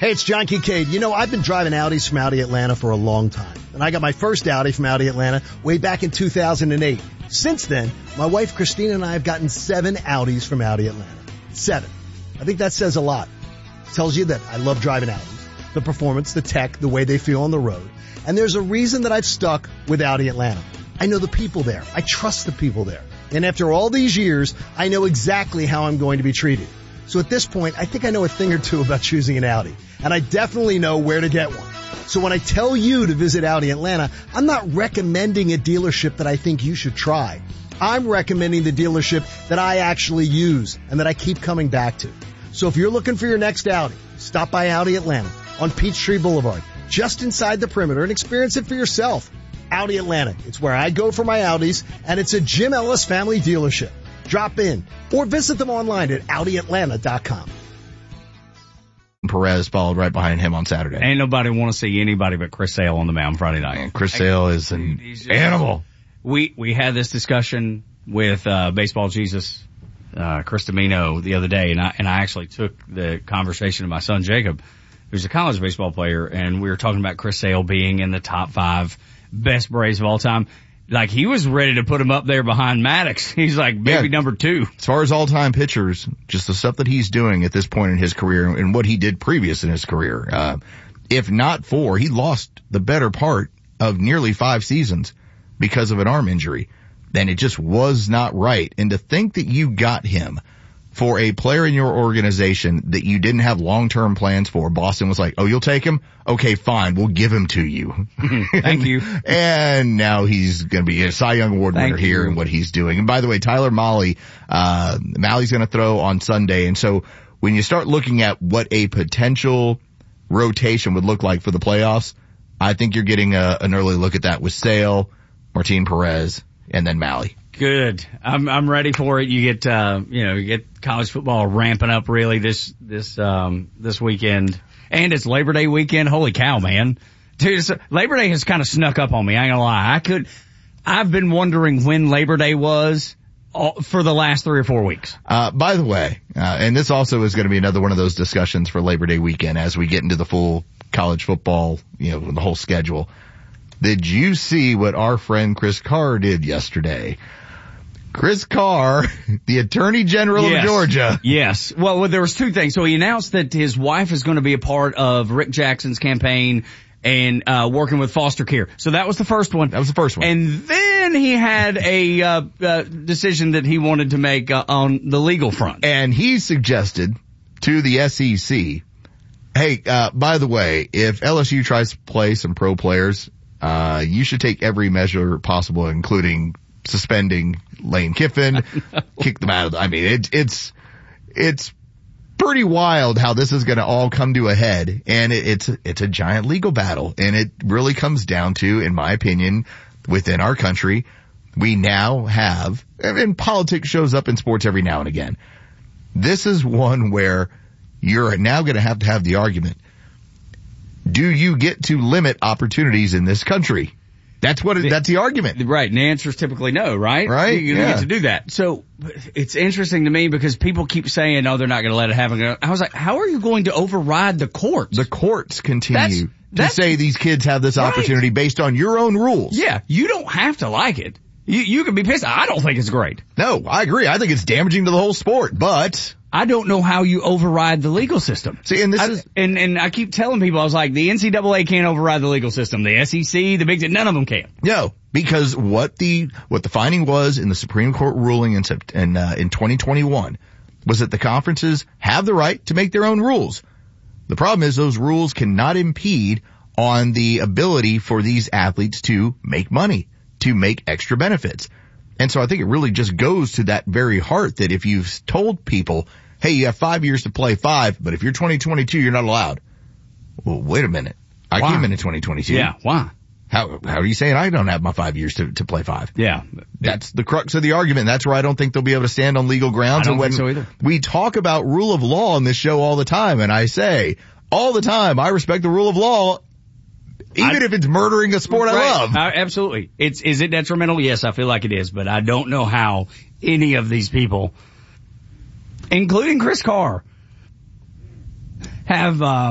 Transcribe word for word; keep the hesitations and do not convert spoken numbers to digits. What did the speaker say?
Hey, it's John Kincaid. You know, I've been driving Audis from Audi Atlanta for a long time. And I got my first Audi from Audi Atlanta way back in two thousand eight. Since then, my wife Christina and I have gotten seven Audis from Audi Atlanta. Seven. I think that says a lot. It tells you that I love driving Audis. The performance, the tech, the way they feel on the road. And there's a reason that I've stuck with Audi Atlanta. I know the people there. I trust the people there. And after all these years, I know exactly how I'm going to be treated. So at this point, I think I know a thing or two about choosing an Audi. And I definitely know where to get one. So when I tell you to visit Audi Atlanta, I'm not recommending a dealership that I think you should try. I'm recommending the dealership that I actually use and that I keep coming back to. So if you're looking for your next Audi, stop by Audi Atlanta on Peachtree Boulevard, just inside the perimeter, and experience it for yourself. Audi Atlanta. It's where I go for my Audis, and it's a Jim Ellis family dealership. Drop in or visit them online at Audi Atlanta dot com. Perez followed right behind him on Saturday. Ain't nobody want to see anybody but Chris Sale on the mound Friday night. Man, Chris Sale is an just, animal. We we had this discussion with uh Baseball Jesus, uh Chris Domino the other day, and I and I actually took the conversation to my son Jacob, who's a college baseball player, and we were talking about Chris Sale being in the top five best Braves of all time. Like, he was ready to put him up there behind Maddox. He's like baby yeah. number two. As far as all-time pitchers, just the stuff that he's doing at this point in his career and what he did previous in his career, uh, if not for, he lost the better part of nearly five seasons because of an arm injury. Then it just was not right. And to think that you got him for a player in your organization that you didn't have long-term plans for, Boston was like, oh, you'll take him? Okay, fine. We'll give him to you. Thank you. And now he's going to be a Cy Young Award Thank winner here you. and what he's doing. And by the way, Tyler Mahle, uh, Mahle's going to throw on Sunday. And so when you start looking at what a potential rotation would look like for the playoffs, I think you're getting a, an early look at that with Sale, Martin Perez, and then Mahle. Good. I'm I'm ready for it. You get uh you know, you get college football ramping up really this this um this weekend. And it's Labor Day weekend. Holy cow, man. Dude, it's, Labor Day has kind of snuck up on me. I ain't gonna lie. I could I've been wondering when Labor Day was all, for the last three or four weeks. Uh by the way, uh and this also is going to be another one of those discussions for Labor Day weekend as we get into the full college football, you know, the whole schedule. Did you see what our friend Chris Carr did yesterday? Chris Carr, the Attorney General yes. of Georgia. Yes. Well, well, there was two things. So he announced that his wife is going to be a part of Rick Jackson's campaign and uh working with foster care. So that was the first one. That was the first one. And then he had a uh, uh decision that he wanted to make uh, on the legal front. And he suggested to the S E C, hey, uh by the way, if L S U tries to play some pro players, uh you should take every measure possible, including suspending Lane Kiffin, kick them out of the, I mean, it, it's, it's pretty wild how this is going to all come to a head. And it, it's, it's a giant legal battle. And it really comes down to, in my opinion, within our country, we now have, and politics shows up in sports every now and again. This is one where you're now going to have to have the argument. Do you get to limit opportunities in this country? That's what it, that's the argument. Right. And the answer is typically no, right? Right. You, you yeah. get to do that. So it's interesting to me because people keep saying, no, they're not going to let it happen. I was like, how are you going to override the courts? The courts continue that's, to that's, say these kids have this right. opportunity based on your own rules. Yeah. You don't have to like it. You, you can be pissed. I don't think it's great. No, I agree. I think it's damaging to the whole sport, but I don't know how you override the legal system. See, and this I, is, and, and I keep telling people, I was like, the N C double A can't override the legal system. The S E C, the Big Ten, none of them can. No, because what the, what the finding was in the Supreme Court ruling in, in, uh, in twenty twenty-one was that the conferences have the right to make their own rules. The problem is those rules cannot impede on the ability for these athletes to make money, to make extra benefits. And so I think it really just goes to that very heart that if you've told people, hey, you have five years to play five, but if you're twenty twenty-two, you're not allowed. Well, wait a minute. I why? came in in twenty twenty-two. Yeah, why? How, how are you saying I don't have my five years to, to play five? Yeah. That's the crux of the argument. That's where I don't think they'll be able to stand on legal grounds. I don't and when think so either. We talk about rule of law on this show all the time, and I say all the time, I respect the rule of law, even I, if it's murdering a sport right. I love. Uh, absolutely. It's, is it detrimental? Yes, I feel like it is, but I don't know how any of these people, including Chris Carr, have, uh,